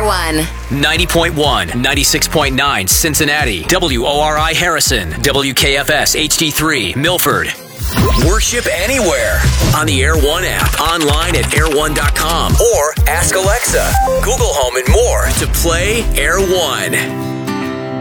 One. 90.1, 96.9 Cincinnati, WORI Harrison, WKFS HD3 Milford. Worship anywhere on the Air One app, online at air1.com, or ask Alexa, Google Home, and more to play Air One.